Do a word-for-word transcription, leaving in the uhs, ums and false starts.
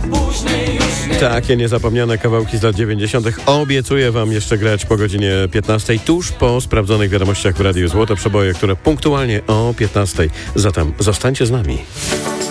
później już nie. Takie niezapomniane kawałki z lat dziewięćdziesiątych obiecuję wam jeszcze grać po godzinie piętnastej, tuż po sprawdzonych wiadomościach w Radiu Złote Przeboje, które punktualnie o piętnastej. Zatem zostańcie z nami.